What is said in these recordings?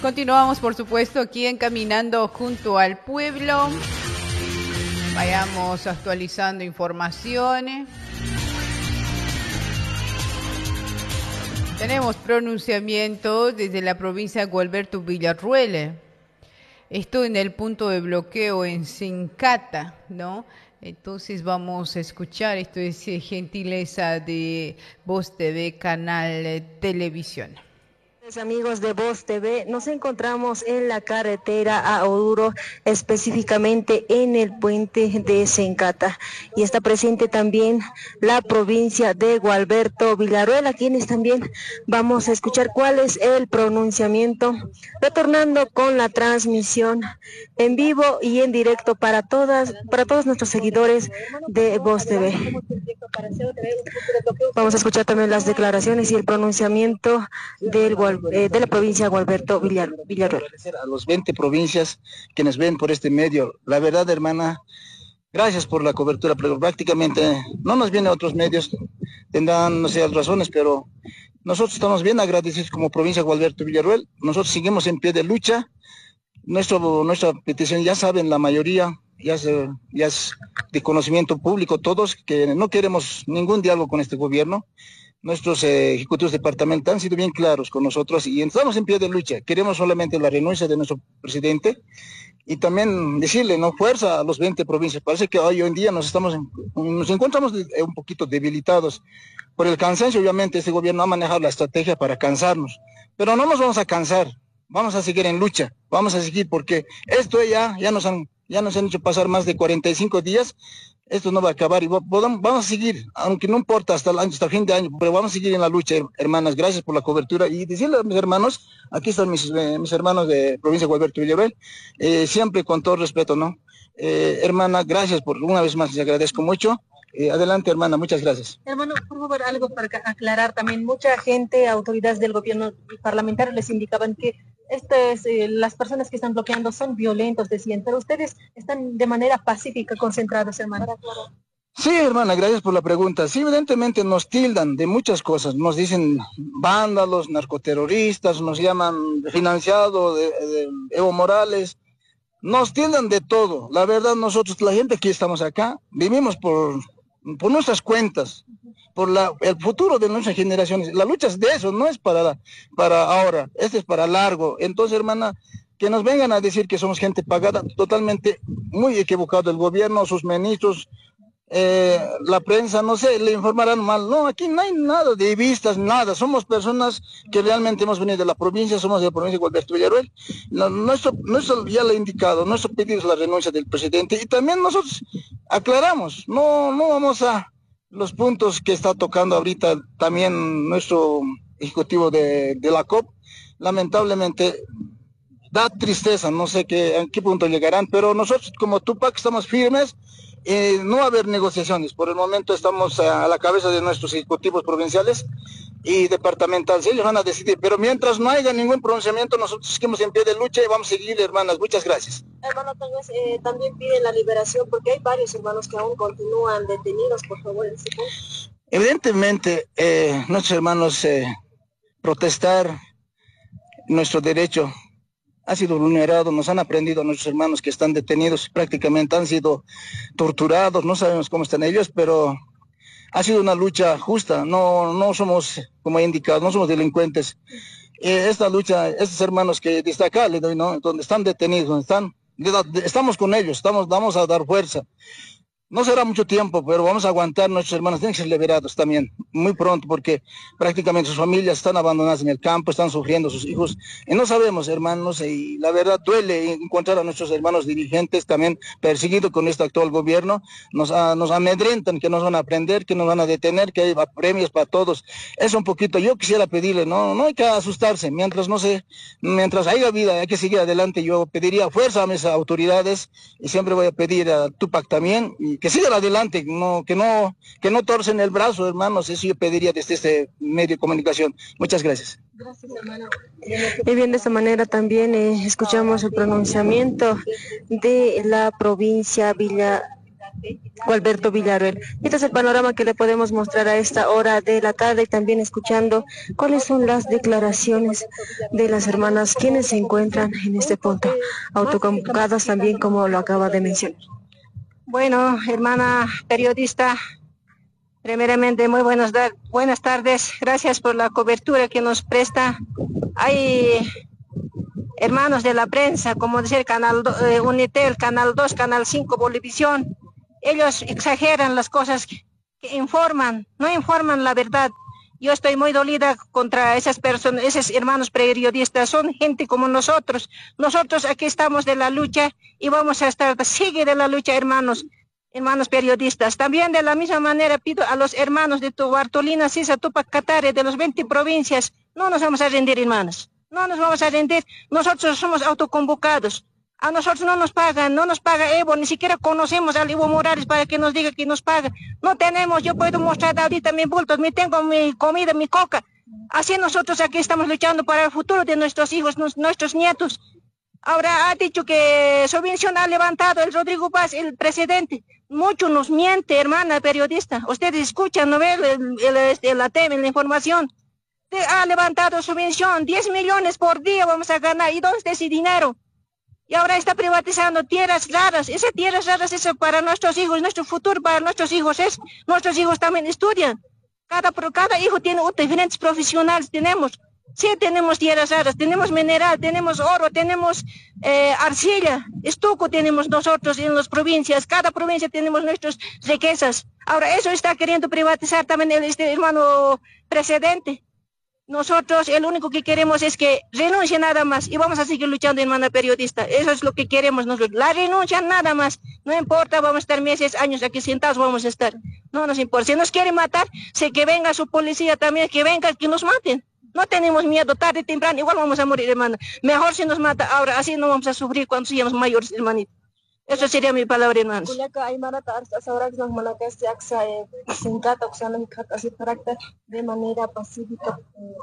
Continuamos, por supuesto, aquí en Caminando junto al pueblo. Vayamos actualizando informaciones. Tenemos pronunciamiento desde la provincia de Gualberto Villarruel. Esto en el punto de bloqueo en Sincata, ¿no? Entonces vamos a escuchar, esto es gentileza de Voz TV, canal televisión. Amigos de Voz TV, nos encontramos en la carretera a Oruro, específicamente en el puente de Sencata, y está presente también la provincia de Gualberto Villarruel, a quienes también vamos a escuchar cuál es el pronunciamiento, retornando con la transmisión en vivo y en directo para todos nuestros seguidores de Voz TV. Vamos a escuchar también las declaraciones y el pronunciamiento de la provincia de Gualberto Villarruel. A los 20 provincias que nos ven por este medio, la verdad, hermana, gracias por la cobertura, pero prácticamente no nos vienen otros medios, tendrán, no sé, las razones, pero nosotros estamos bien agradecidos como provincia de Gualberto Villarruel. Nosotros seguimos en pie de lucha. Nuestra petición, ya saben, la mayoría, ya es de conocimiento público todos, que no queremos ningún diálogo con este gobierno. Nuestros ejecutivos departamentales han sido bien claros con nosotros y estamos en pie de lucha. Queremos solamente la renuncia de nuestro presidente y también decirle, no, fuerza a los 20 provincias. Parece que hoy en día nos encontramos un poquito debilitados por el cansancio. Obviamente este gobierno ha manejado la estrategia para cansarnos, pero no nos vamos a cansar. Vamos a seguir en lucha, vamos a seguir porque esto ya nos han hecho pasar más de 45 días. Esto no va a acabar y vamos a seguir, aunque no importa hasta el fin de año, pero vamos a seguir en la lucha, hermanas. Gracias por la cobertura y decirle a mis hermanos, aquí están mis hermanos de provincia de Gualberto Villarruel, siempre con todo respeto, ¿no? Hermana, gracias por una vez más, les agradezco mucho. Adelante, hermana, muchas gracias. Hermano, por favor, algo para aclarar también. Mucha gente, autoridades del gobierno y parlamentarios les indicaban que las personas que están bloqueando son violentos, decían, pero ustedes están de manera pacífica concentrados, hermano. Sí, hermana, gracias por la pregunta. Sí, evidentemente nos tildan de muchas cosas. Nos dicen vándalos, narcoterroristas, nos llaman financiado de Evo Morales. Nos tildan de todo. La verdad, nosotros, la gente que estamos acá, vivimos por nuestras cuentas, por el futuro de nuestras generaciones. La lucha es de eso, no es para ahora, es para largo. Entonces, hermana, que nos vengan a decir que somos gente pagada, totalmente muy equivocado el gobierno, sus ministros, la prensa, no sé, le informarán mal. No, aquí no hay nada de vistas, nada. Somos personas que realmente hemos venido de la provincia, somos de la provincia de Gualberto Villarruel. Nuestro ya le he indicado, nuestro pedido es la renuncia del presidente y también nosotros aclaramos, no vamos a los puntos que está tocando ahorita también nuestro ejecutivo de la COP. Lamentablemente da tristeza, no sé a qué punto llegarán, pero nosotros como Tupac estamos firmes. No va a haber negociaciones. Por el momento estamos a la cabeza de nuestros ejecutivos provinciales y departamentales. Ellos van a decidir, pero mientras no haya ningún pronunciamiento, nosotros seguimos en pie de lucha y vamos a seguir, hermanas. Muchas gracias. Hermano, tal vez también piden la liberación porque hay varios hermanos que aún continúan detenidos, por favor. Evidentemente, nuestros hermanos protestar nuestro derecho ha sido vulnerado, nos han aprendido nuestros hermanos que están detenidos, prácticamente han sido torturados, no sabemos cómo están ellos, pero ha sido una lucha justa, no somos, como he indicado, no somos delincuentes. Esta lucha, estos hermanos que desde acá le doy, ¿no? Donde están detenidos, estamos con ellos, vamos a dar fuerza. No será mucho tiempo, pero vamos a aguantar. Nuestros hermanos tienen que ser liberados también, muy pronto, porque prácticamente sus familias están abandonadas en el campo, están sufriendo sus hijos. Y no sabemos, hermanos, y la verdad duele encontrar a nuestros hermanos dirigentes también perseguidos con este actual gobierno. Nos amedrentan que nos van a prender, que nos van a detener, que hay premios para todos. Es un poquito, yo quisiera pedirle, no hay que asustarse, mientras haya vida, hay que seguir adelante. Yo pediría fuerza a mis autoridades y siempre voy a pedir a Tupac también, y que sigan adelante, que no torcen el brazo, hermanos. Eso yo pediría desde este medio de comunicación. Muchas gracias. Gracias, hermano. Y bien, de esta manera también escuchamos el pronunciamiento de la provincia Gualberto Villarreal. Este es el panorama que le podemos mostrar a esta hora de la tarde y también escuchando cuáles son las declaraciones de las hermanas quienes se encuentran en este punto, autoconvocadas también como lo acaba de mencionar. Bueno, hermana periodista, primeramente muy buenas tardes, gracias por la cobertura que nos presta. Hay hermanos de la prensa, como decir Canal Unitel, Canal 2, Canal 5, Bolivisión. Ellos exageran las cosas que informan, no informan la verdad. Yo estoy muy dolida contra esas personas, esos hermanos periodistas, son gente como nosotros. Nosotros aquí estamos de la lucha y vamos a estar, sigue de la lucha, hermanos periodistas. También de la misma manera pido a los hermanos de Bartolina, Sisa, Tupac, Katare, de las 20 provincias, no nos vamos a rendir, hermanos. No nos vamos a rendir, nosotros somos autoconvocados. A nosotros no nos paga Evo, ni siquiera conocemos al Evo Morales para que nos diga que nos paga. No tenemos, yo puedo mostrar ahorita mis bultos, tengo mi comida, mi coca. Así nosotros aquí estamos luchando para el futuro de nuestros hijos, nuestros nietos. Ahora ha dicho que subvención ha levantado el Rodrigo Paz, el presidente. Mucho nos miente, hermana periodista. Ustedes escuchan, ¿no ven la TV, la información? Ha levantado subvención, 10 millones por día vamos a ganar. ¿Y dónde está ese dinero? Y ahora está privatizando tierras raras. Esas tierras raras, eso para nuestros hijos, nuestro futuro para nuestros hijos es. Nuestros hijos también estudian. Cada hijo tiene diferentes profesionales. Sí, tenemos tierras raras, tenemos mineral, tenemos oro, tenemos arcilla, estuco tenemos nosotros en las provincias. Cada provincia tenemos nuestras riquezas. Ahora eso está queriendo privatizar también este hermano presidente. Nosotros el único que queremos es que renuncie nada más y vamos a seguir luchando, hermana periodista. Eso es lo que queremos nosotros. La renuncia nada más. No importa, vamos a estar meses, años aquí sentados, vamos a estar. No nos importa. Si nos quieren matar, sé que venga su policía también, que venga, que nos maten. No tenemos miedo, tarde o temprano, igual vamos a morir, hermana. Mejor si nos mata ahora, así no vamos a sufrir cuando seamos mayores, hermanito. Eso sería mi palabra, hermanos. De manera pacífica.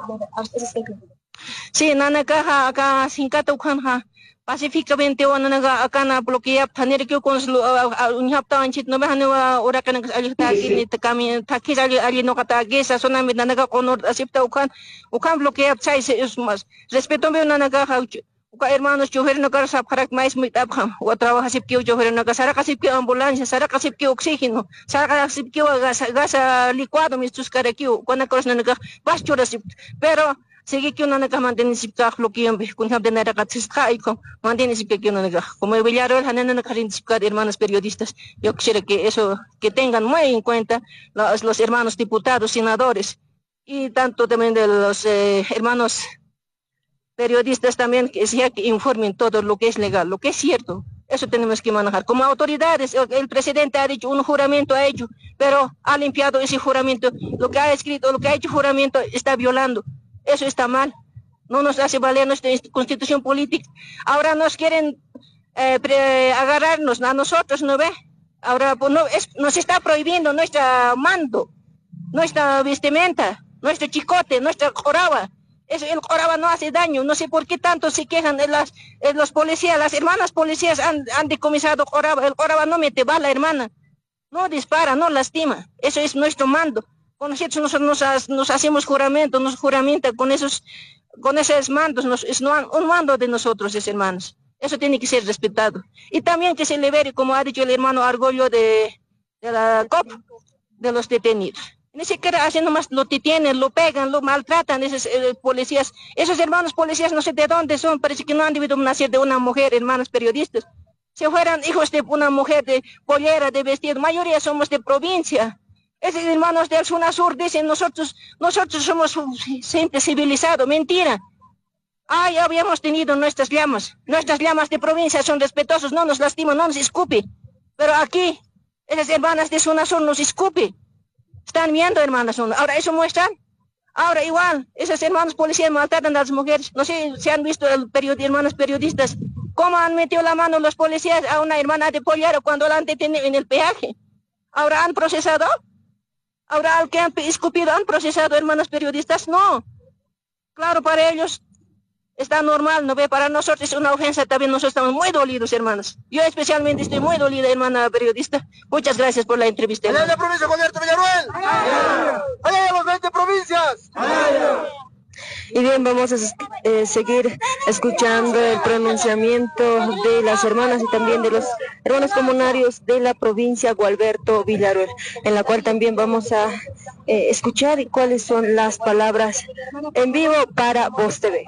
Sí, nanaga acá sin cata pacíficamente acá na bloquea tener que con un hapta anchit no me ora kan alita aquí te cami takis ali no kata gesa sona me nanaga con acepta ukan bloquea chai es más respeto me nanaga hermanos chofer no cara sab kharak mais muy tabkham o trabaja sip que chofer no cara sara kasip que ambulancia sara kasip que oxígeno sara kasip que gas licuado mis tus cara que con cosa nanaga bas chura sip pero sigue que una naga mantiene sip ka lo que con hab de nada katska y con mantiene sip que una naga como Villarreal hanena na karin sip hermanos periodistas. Yo quisiera que eso que tengan muy en cuenta los hermanos diputados, senadores y tanto también de los hermanos periodistas también, que sea que informen todo lo que es legal, lo que es cierto. Eso tenemos que manejar. Como autoridades, el presidente ha dicho un juramento ha hecho, pero ha limpiado ese juramento. Lo que ha escrito, lo que ha hecho juramento está violando. Eso está mal. No nos hace valer nuestra constitución política. Ahora nos quieren agarrarnos a nosotros, ¿no ve? Ahora pues, nos está prohibiendo nuestro mando, nuestra vestimenta, nuestro chicote, nuestra coraba. El coraba no hace daño, no sé por qué tanto se quejan los policías, las hermanas policías han decomisado coraba, el coraba no mete bala, hermana, no dispara, no lastima, eso es nuestro mando. Con nosotros nos hacemos juramento, nos juramenta con esos mandos, es un mando de nosotros, hermanos. Eso tiene que ser respetado. Y también que se libere, como ha dicho el hermano Argollo de la COP, de los detenidos. Ni siquiera hacen nomás lo detienen, lo pegan, lo maltratan esos policías. Esos hermanos policías no sé de dónde son, parece que no han debido nacer de una mujer, hermanos periodistas. Si fueran hijos de una mujer de pollera, de vestido, mayoría somos de provincia. Esos hermanos del Zona Sur dicen nosotros somos gente civilizado, mentira. Ay, habíamos tenido nuestras llamas de provincia son respetuosos, no nos lastiman, no nos escupen. Pero aquí, esas hermanas de Zona Sur nos escupen. Están viendo, hermanas, ahora eso muestran. Ahora igual, esos hermanos policías maltratan a las mujeres. No sé si han visto hermanos periodistas, cómo han metido la mano los policías a una hermana de pollero cuando la han detenido en el peaje. Ahora han procesado. Ahora al que han escupido han procesado, hermanos periodistas. No. Claro, para ellos está normal, ¿no ve? Para nosotros es una ofensa, también nosotros estamos muy dolidos, hermanos. Yo especialmente estoy muy dolida, hermana periodista. Muchas gracias por la entrevista. ¡Allá en la provincia de Gualberto Villaruel! ¡Allá en las 20 provincias! Y bien, vamos a seguir escuchando el pronunciamiento de las hermanas y también de los hermanos comunarios de la provincia Gualberto Villaruel, en la cual también vamos a escuchar cuáles son las palabras en vivo para Voz TV.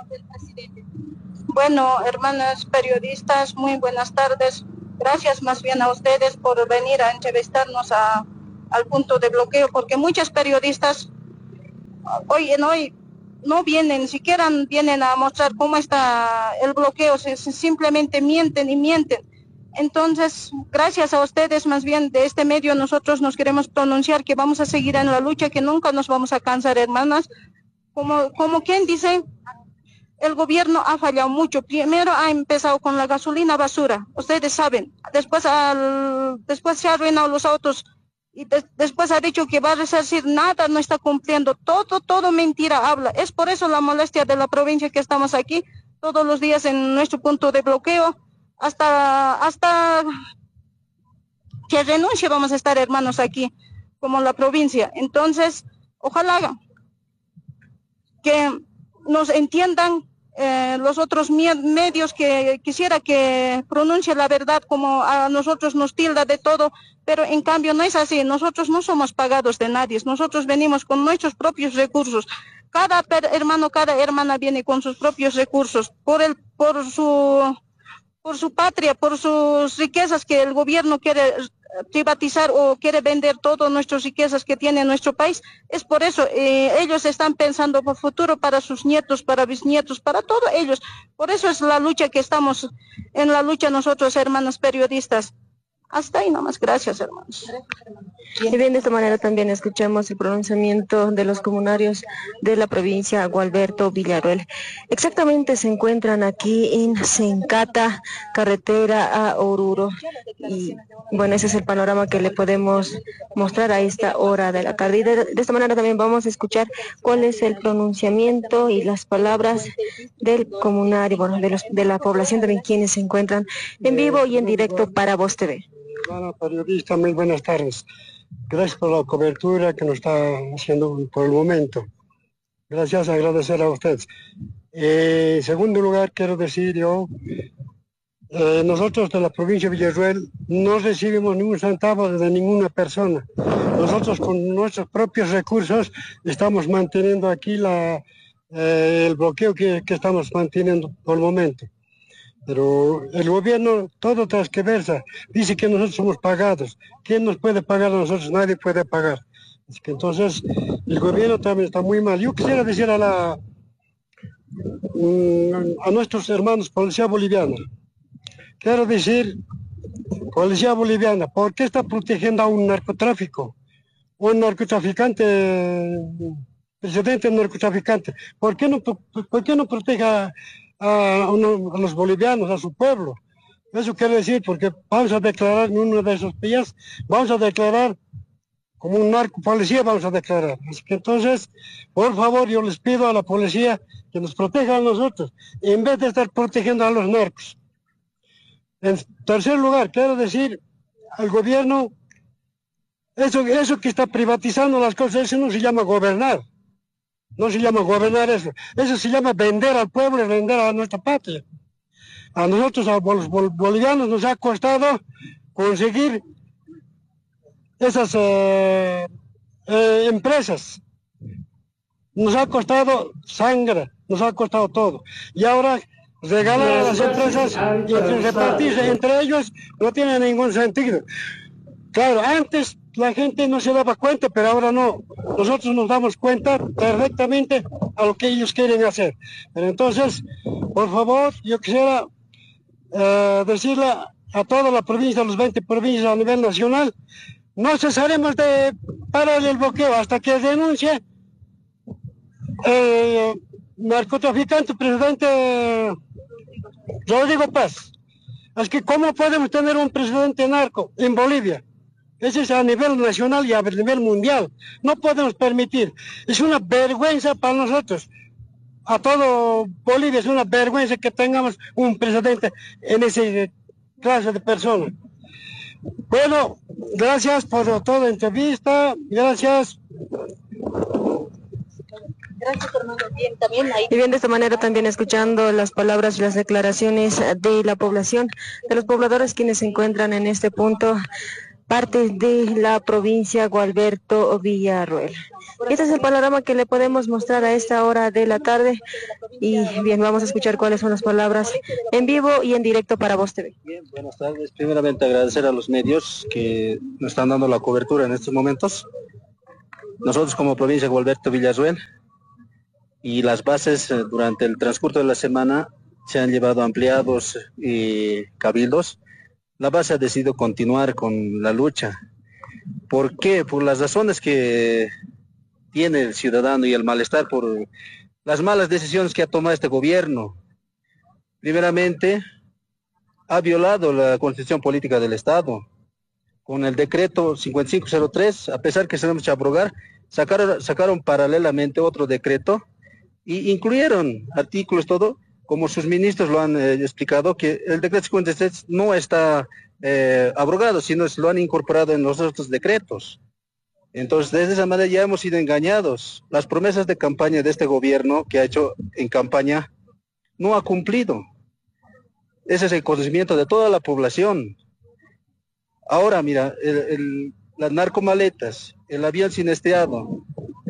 Bueno, hermanas periodistas, muy buenas tardes. Gracias más bien a ustedes por venir a entrevistarnos al punto de bloqueo, porque muchos periodistas hoy no vienen, ni siquiera vienen a mostrar cómo está el bloqueo, simplemente mienten y mienten. Entonces, gracias a ustedes, más bien de este medio, nosotros nos queremos pronunciar que vamos a seguir en la lucha, que nunca nos vamos a cansar, hermanas. Como quien dice, el gobierno ha fallado mucho. Primero ha empezado con la gasolina basura, ustedes saben. Después se han arruinado los autos. Y después ha dicho que va a resarcir, nada, no está cumpliendo, todo mentira habla. Es por eso la molestia de la provincia que estamos aquí todos los días en nuestro punto de bloqueo, hasta que renuncie vamos a estar, hermanos, aquí, como la provincia. Entonces, ojalá que nos entiendan los otros medios, que quisiera que pronuncie la verdad, como a nosotros nos tilda de todo, pero en cambio no es así. Nosotros no somos pagados de nadie, nosotros venimos con nuestros propios recursos. Cada hermano, cada hermana viene con sus propios recursos, por su patria, por sus riquezas que el gobierno quiere privatizar o quiere vender todas nuestras riquezas que tiene nuestro país. Es por eso ellos están pensando por futuro, para sus nietos, para bisnietos, para todos ellos. Por eso es la lucha que estamos en la lucha nosotros, hermanos periodistas. Hasta ahí nomás, gracias, hermanos. Y bien, de esta manera también escuchamos el pronunciamiento de los comunarios de la provincia Gualberto Villaruel. Exactamente se encuentran aquí en Sencata, carretera a Oruro. Y bueno, ese es el panorama que le podemos mostrar a esta hora de la tarde. Y de esta manera también vamos a escuchar cuál es el pronunciamiento y las palabras del comunario, bueno, de la población también, quienes se encuentran en vivo y en directo para Voz TV. Hermana periodista, muy buenas tardes. Gracias por la cobertura que nos está haciendo por el momento. Gracias, agradecer a ustedes. En segundo lugar, quiero decir yo, nosotros de la provincia de Villaruel no recibimos ningún centavo de ninguna persona. Nosotros con nuestros propios recursos estamos manteniendo aquí el bloqueo que estamos manteniendo por el momento. Pero el gobierno todo transversa, dice que nosotros somos pagados. ¿Quién nos puede pagar a nosotros? Nadie puede pagar. Así que entonces el gobierno también está muy mal. Yo quisiera decir a nuestros hermanos policía boliviana, quiero decir, policía boliviana, ¿por qué está protegiendo a un narcotráfico? Un narcotraficante, presidente narcotraficante. ¿Por qué no protege a los bolivianos, a su pueblo? Eso quiere decir, porque vamos a declarar en uno de esos días, vamos a declarar como un narco policía, vamos a declarar. Así que entonces, por favor, yo les pido a la policía que nos proteja a nosotros, en vez de estar protegiendo a los narcos. En tercer lugar, quiero decir al gobierno, eso que está privatizando las cosas, eso no se llama gobernar. No se llama gobernar eso. Eso se llama vender al pueblo y vender a nuestra patria. A nosotros, a los bolivianos, nos ha costado conseguir esas empresas. Nos ha costado sangre, nos ha costado todo. Y ahora regalar a las empresas y repartirse entre ellos no tiene ningún sentido. Claro, antes la gente no se daba cuenta, pero ahora no. Nosotros nos damos cuenta perfectamente a lo que ellos quieren hacer. Pero entonces, por favor, yo quisiera decirle a toda la provincia, a las 20 provincias a nivel nacional, no cesaremos de parar el bloqueo hasta que renuncie el narcotraficante presidente Rodrigo Paz. Es que ¿cómo podemos tener un presidente narco en Bolivia? Ese es a nivel nacional y a nivel mundial. No podemos permitir. Es una vergüenza para nosotros. a todo Bolivia es una vergüenza que tengamos un presidente en ese clase de persona. Bueno, gracias por toda la entrevista, gracias. Y bien, de esta manera también escuchando las palabras y las declaraciones de la población, de los pobladores quienes se encuentran en este punto, parte de la provincia Gualberto Villarroel. Este es el panorama que le podemos mostrar a esta hora de la tarde. Y bien, vamos a escuchar cuáles son las palabras en vivo y en directo para Voz TV. Bien, buenas tardes. Primeramente agradecer a los medios que nos están dando la cobertura en estos momentos. Nosotros como provincia Gualberto Villarroel y las bases durante el transcurso de la semana se han llevado ampliados cabildos. La base ha decidido continuar con la lucha. ¿Por qué? Por las razones que tiene el ciudadano y el malestar por las malas decisiones que ha tomado este gobierno. Primeramente, ha violado la Constitución Política del Estado. Con el decreto 5503, a pesar que se debe abrogar, sacaron paralelamente otro decreto y incluyeron artículos, todo, como sus ministros lo han explicado, que el decreto 53 no está abrogado, sino lo han incorporado en los otros decretos. Entonces, de esa manera ya hemos sido engañados. Las promesas de campaña de este gobierno que ha hecho en campaña no ha cumplido. Ese es el conocimiento de toda la población. Ahora, mira, las narcomaletas, el avión sinesteado,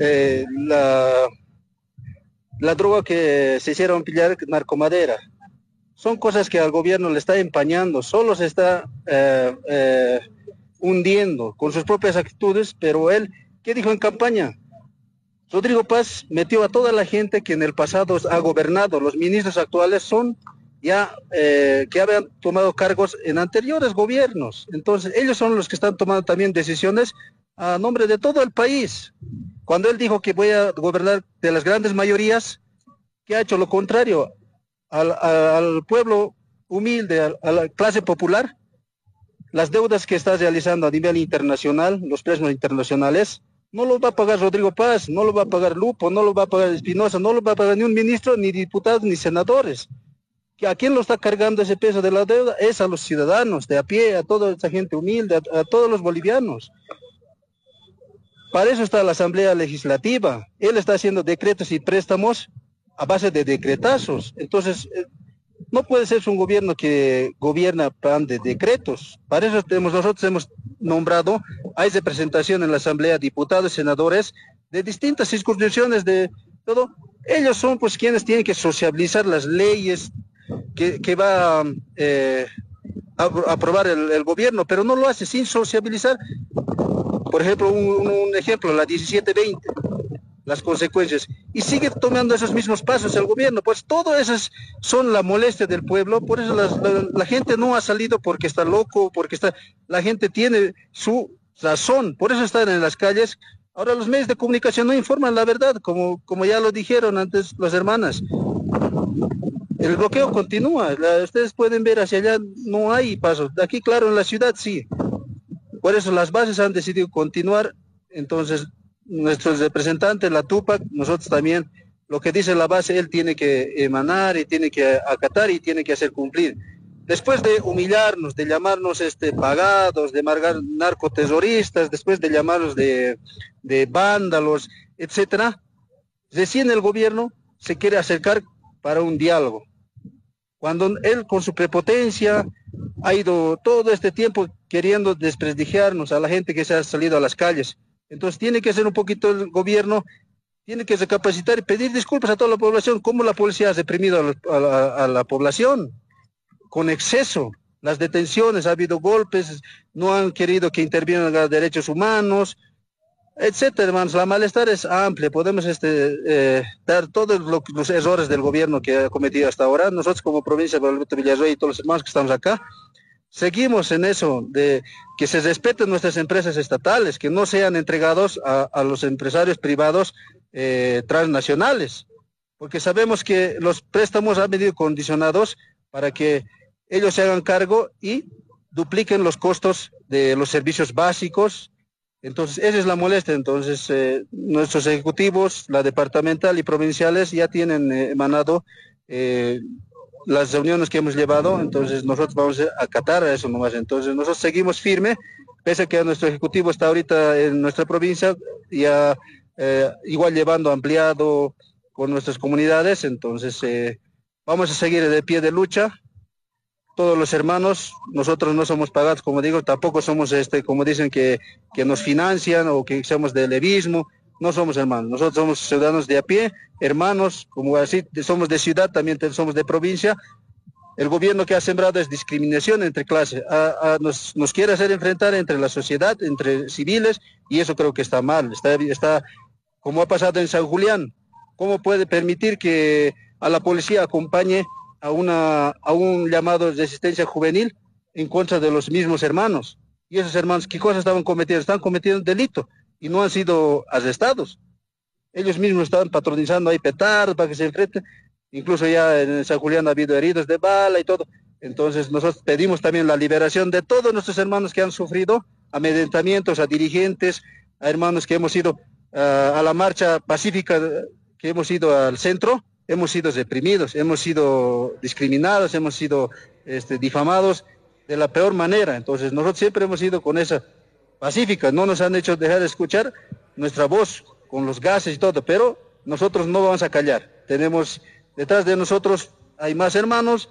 la droga que se hicieron pillar, narcomadera, son cosas que al gobierno le está empañando, solo se está hundiendo con sus propias actitudes, pero él, ¿qué dijo en campaña? Rodrigo Paz metió a toda la gente que en el pasado ha gobernado. Los ministros actuales son ya que habían tomado cargos en anteriores gobiernos. Entonces, ellos son los que están tomando también decisiones a nombre de todo el país. Cuando él dijo que voy a gobernar de las grandes mayorías, ¿qué ha hecho? Lo contrario, al pueblo humilde, a la clase popular, las deudas que está realizando a nivel internacional, los préstamos internacionales, no lo va a pagar Rodrigo Paz, no lo va a pagar Lupo, no lo va a pagar Espinosa, no lo va a pagar ni un ministro, ni diputados, ni senadores. ¿A quién lo está cargando ese peso de la deuda? Es a los ciudadanos de a pie, a toda esa gente humilde, a todos los bolivianos. Para eso está la Asamblea Legislativa. Él está haciendo decretos y préstamos a base de decretazos. Entonces, no puede ser un gobierno que gobierna plan de decretos. Para eso nosotros hemos nombrado, hay representación en la Asamblea, diputados, senadores, de distintas circunscripciones de todo. Ellos son pues quienes tienen que sociabilizar las leyes que va a aprobar el gobierno, pero no lo hace sin sociabilizar. Por ejemplo, un ejemplo, la 1720, las consecuencias, y sigue tomando esos mismos pasos el gobierno. Pues todo esas son la molestia del pueblo. Por eso la gente no ha salido porque está loco, la gente tiene su razón, por eso están en las calles. Ahora los medios de comunicación no informan la verdad, como ya lo dijeron antes las hermanas. El bloqueo continúa, ustedes pueden ver hacia allá, no hay pasos. De aquí, claro, en la ciudad sí. Por eso las bases han decidido continuar. Entonces, nuestros representantes, la Tupac, nosotros también, lo que dice la base, él tiene que emanar y tiene que acatar y tiene que hacer cumplir. Después de humillarnos, de llamarnos pagados, de narcoterroristas, después de llamarnos de vándalos, etcétera, recién el gobierno se quiere acercar para un diálogo. Cuando él con su prepotencia ha ido todo este tiempo queriendo desprestigiarnos a la gente que se ha salido a las calles. Entonces tiene que hacer un poquito el gobierno, tiene que recapacitar y pedir disculpas a toda la población, cómo la policía ha reprimido a la población con exceso. Las detenciones, ha habido golpes, no han querido que intervienen los derechos humanos, etcétera, hermanos. La malestar es amplia, podemos dar todos los errores del gobierno que ha cometido hasta ahora. Nosotros como provincia de Gualberto Villarroel y todos los hermanos que estamos acá, seguimos en eso, de que se respeten nuestras empresas estatales, que no sean entregados a los empresarios privados transnacionales, porque sabemos que los préstamos han venido condicionados para que ellos se hagan cargo y dupliquen los costos de los servicios básicos, Entonces, esa es la molestia. Entonces, nuestros ejecutivos, la departamental y provinciales, ya tienen emanado las reuniones que hemos llevado. Entonces, nosotros vamos a acatar a eso nomás. Entonces, nosotros seguimos firme, pese a que nuestro ejecutivo está ahorita en nuestra provincia, ya igual llevando ampliado con nuestras comunidades. Entonces, vamos a seguir de pie de lucha. Todos los hermanos, nosotros no somos pagados, como digo, tampoco somos, como dicen, que nos financian o que somos de levismo. No somos hermanos, nosotros somos ciudadanos de a pie, hermanos, como así, somos de ciudad, también somos de provincia. El gobierno que ha sembrado es discriminación entre clases, nos quiere hacer enfrentar entre la sociedad, entre civiles, y eso creo que está mal, está como ha pasado en San Julián. ¿Cómo puede permitir que a la policía acompañe a un llamado de resistencia juvenil en contra de los mismos hermanos? Y esos hermanos, ¿qué cosas estaban cometiendo? Están cometiendo un delito y no han sido arrestados. Ellos mismos estaban patronizando ahí petardos para que se enfrenten. Incluso ya en San Julián ha habido heridos de bala y todo. Entonces nosotros pedimos también la liberación de todos nuestros hermanos que han sufrido amedrentamientos, a dirigentes, a hermanos que hemos ido a la marcha pacífica, que hemos ido al centro. Hemos sido reprimidos, hemos sido discriminados, hemos sido difamados de la peor manera. Entonces nosotros siempre hemos ido con esa pacífica, no nos han hecho dejar de escuchar nuestra voz con los gases y todo, pero nosotros no vamos a callar. Tenemos detrás de nosotros, hay más hermanos,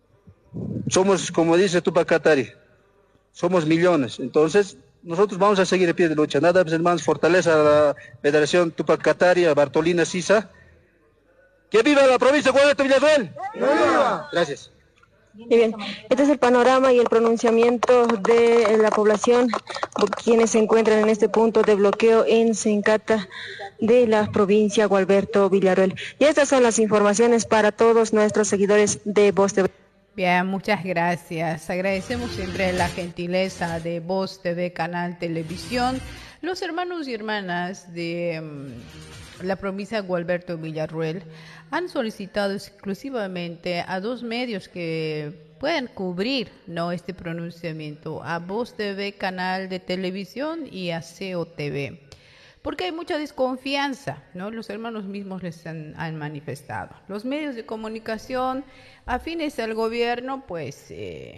somos, como dice Tupac Katari, somos millones. Entonces nosotros vamos a seguir de pie de lucha. Nada, pues, hermanos, fortaleza a la Federación Tupac Katari, a Bartolina Sisa. ¡Que viva la provincia de Gualeguaychú Villarroel! ¡Viva! Gracias. Muy bien, este es el panorama y el pronunciamiento de la población, quienes se encuentran en este punto de bloqueo en Sencata de la provincia Gualberto Villarroel. Y estas son las informaciones para todos nuestros seguidores de Voz TV. Bien, muchas gracias. Agradecemos siempre la gentileza de Voz TV, Canal Televisión, los hermanos y hermanas de la provincia de Gualberto Villarroel han solicitado exclusivamente a dos medios que puedan cubrir este pronunciamiento, a Voz TV, Canal de Televisión, y a CEO TV, porque hay mucha desconfianza, los hermanos mismos les han manifestado. Los medios de comunicación afines al gobierno pues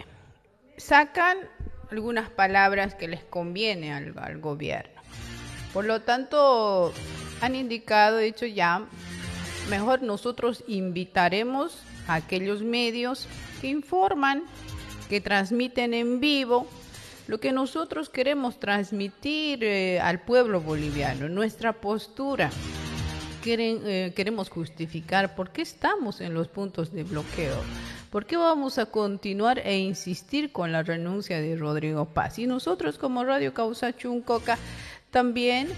sacan algunas palabras que les conviene al gobierno. Por lo tanto, han indicado, de hecho ya, mejor nosotros invitaremos a aquellos medios que informan, que transmiten en vivo lo que nosotros queremos transmitir al pueblo boliviano, nuestra postura. Queremos justificar por qué estamos en los puntos de bloqueo, por qué vamos a continuar e insistir con la renuncia de Rodrigo Paz. Y nosotros como Radio Causachun Coca también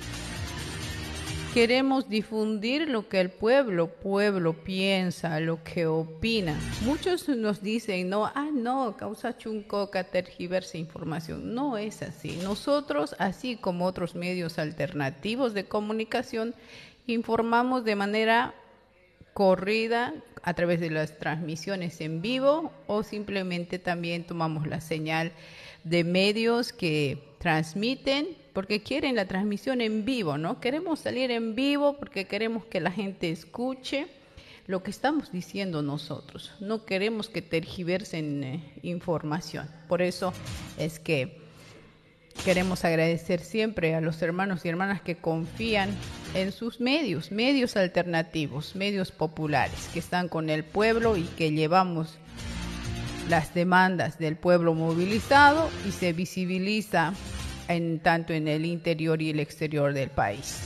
queremos difundir lo que el pueblo piensa, lo que opina. Muchos nos dicen, Causachun Coca tergiversa información. No es así. Nosotros, así como otros medios alternativos de comunicación, informamos de manera corrida a través de las transmisiones en vivo, o simplemente también tomamos la señal de medios que transmiten porque quieren la transmisión en vivo, Queremos salir en vivo porque queremos que la gente escuche lo que estamos diciendo nosotros. No queremos que tergiversen información. Por eso es que queremos agradecer siempre a los hermanos y hermanas que confían en sus medios alternativos, medios populares, que están con el pueblo y que llevamos las demandas del pueblo movilizado y se visibiliza tanto en el interior y el exterior del país.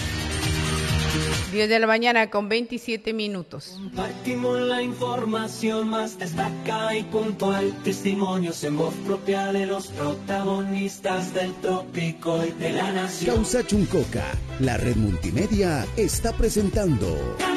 10 de la mañana con 27 minutos. Compartimos la información más destacada y puntual. Testimonios en voz propia de los protagonistas del trópico y de la nación. Causachun Coca, la red multimedia, está presentando